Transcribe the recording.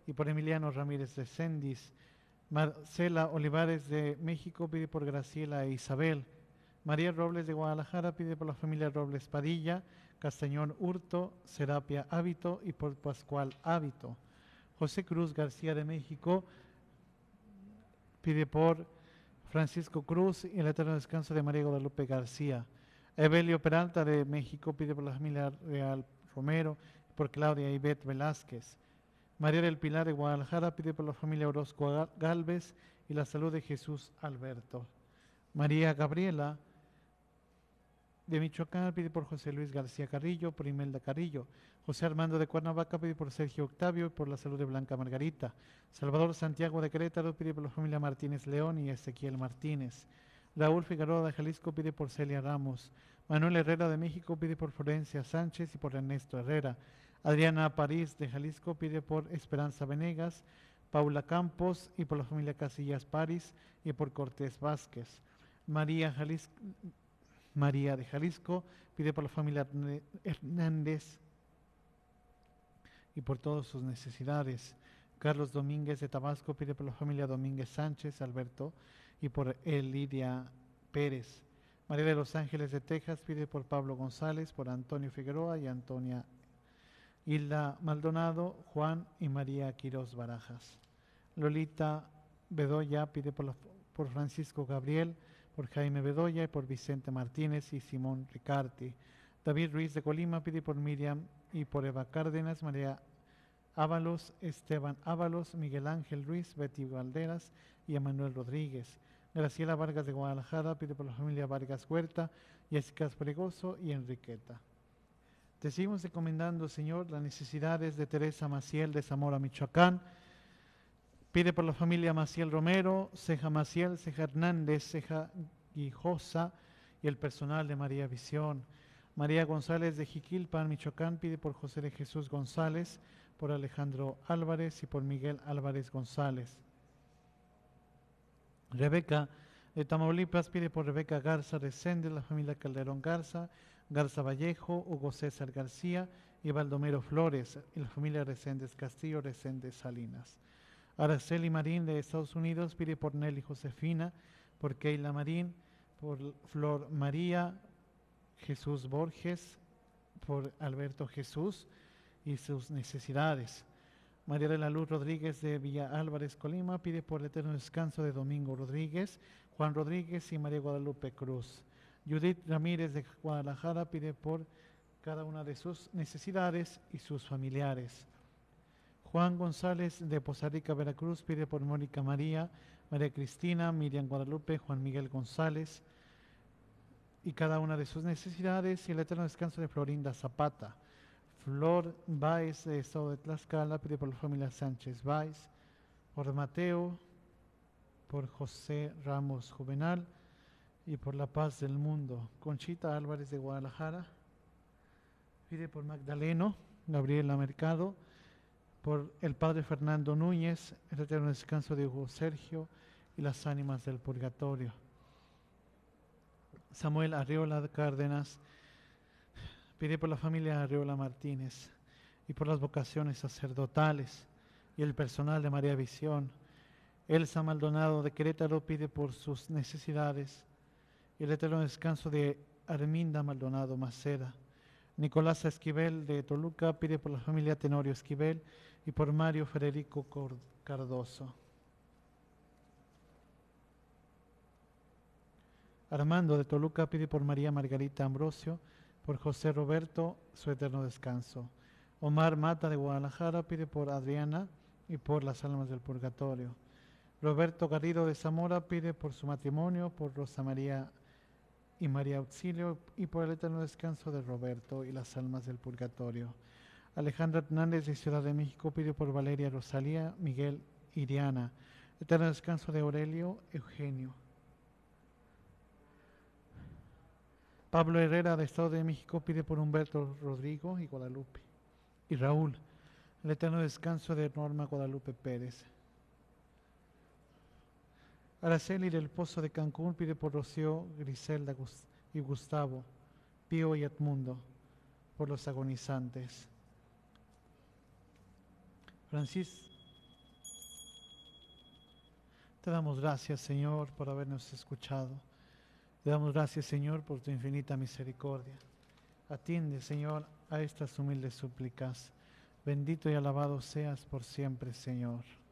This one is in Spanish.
y por Emiliano Ramírez de Sendis. Marcela Olivares de México pide por Graciela e Isabel. María Robles de Guadalajara pide por la familia Robles Padilla, Castañón Hurto, Serapia Hábito y por Pascual Hábito. José Cruz García de México pide por Francisco Cruz y el eterno descanso de María Guadalupe García. Evelio Peralta de México pide por la familia Real Romero y por Claudia Ivette Velázquez. María del Pilar de Guadalajara pide por la familia Orozco Galvez y la salud de Jesús Alberto. María Gabriela de Michoacán pide por José Luis García Carrillo, por Imelda Carrillo. José Armando de Cuernavaca pide por Sergio Octavio y por la salud de Blanca Margarita. Salvador Santiago de Querétaro pide por la familia Martínez León y Ezequiel Martínez. Raúl Figueroa de Jalisco pide por Celia Ramos. Manuel Herrera de México pide por Florencia Sánchez y por Ernesto Herrera. Adriana París de Jalisco pide por Esperanza Venegas, Paula Campos y por la familia Casillas París y por Cortés Vázquez. María de Jalisco pide por la familia Hernández y por todas sus necesidades. Carlos Domínguez de Tabasco pide por la familia Domínguez Sánchez, Alberto y por Lidia Pérez. María de Los Ángeles de Texas pide por Pablo González, por Antonio Figueroa y Antonia Hilda Maldonado, Juan y María Quirós Barajas. Lolita Bedoya pide por Francisco Gabriel, por Jaime Bedoya y por Vicente Martínez y Simón Ricarti. David Ruiz de Colima pide por Miriam y por Eva Cárdenas, María Ábalos, Esteban Ábalos, Miguel Ángel Ruiz, Betty Valderas y Emanuel Rodríguez. Graciela Vargas de Guadalajara pide por la familia Vargas Huerta, Jessica Fregoso y Enriqueta. Te seguimos encomendando, Señor, las necesidades de Teresa Maciel de Zamora, Michoacán. Pide por la familia Maciel Romero, Ceja Maciel, Ceja Hernández, Ceja Guijosa y el personal de María Visión. María González de Jiquilpan, Michoacán, pide por José de Jesús González, por Alejandro Álvarez y por Miguel Álvarez González. Rebeca de Tamaulipas pide por Rebeca Garza Resende, la familia Calderón Garza, Garza Vallejo, Hugo César García y Baldomero Flores, y la familia Reséndez Castillo, Reséndez Salinas. Araceli Marín de Estados Unidos pide por Nelly Josefina, por Keila Marín, por Flor María, Jesús Borges, por Alberto Jesús y sus necesidades. María de la Luz Rodríguez de Villa Álvarez, Colima, pide por el eterno descanso de Domingo Rodríguez, Juan Rodríguez y María Guadalupe Cruz. Judith Ramírez de Guadalajara pide por cada una de sus necesidades y sus familiares. Juan González de Poza Rica, Veracruz, pide por Mónica María, María Cristina, Miriam Guadalupe, Juan Miguel González y cada una de sus necesidades y el eterno descanso de Florinda Zapata. Flor Báez de Estado de Tlaxcala pide por la familia Sánchez Báez, por Mateo, por José Ramos Juvenal y por la paz del mundo. Conchita Álvarez de Guadalajara pide por Magdaleno, Gabriela Mercado, por el padre Fernando Núñez, el eterno descanso de Hugo Sergio y las ánimas del purgatorio. Samuel Arriola Cárdenas pide por la familia Arriola Martínez y por las vocaciones sacerdotales y el personal de María Visión. Elsa Maldonado de Querétaro pide por sus necesidades y el eterno descanso de Arminda Maldonado Maceda. Nicolás Esquivel de Toluca pide por la familia Tenorio Esquivel y por Mario Federico Cardoso. Armando de Toluca pide por María Margarita Ambrosio, por José Roberto, su eterno descanso. Omar Mata de Guadalajara pide por Adriana y por las almas del purgatorio. Roberto Garrido de Zamora pide por su matrimonio, por Rosa María y María Auxilio y por el eterno descanso de Roberto y las almas del purgatorio. Alejandra Hernández de Ciudad de México pide por Valeria Rosalía, Miguel y Diana. Eterno descanso de Aurelio Eugenio. Pablo Herrera de Estado de México pide por Humberto Rodrigo y Guadalupe. Y Raúl, el eterno descanso de Norma Guadalupe Pérez. Araceli del Pozo de Cancún pide por Rocío, Griselda y Gustavo, Pío y Edmundo, por los agonizantes. Te damos gracias, Señor, por habernos escuchado. Te damos gracias, Señor, por tu infinita misericordia. Atiende, Señor, a estas humildes súplicas. Bendito y alabado seas por siempre, Señor.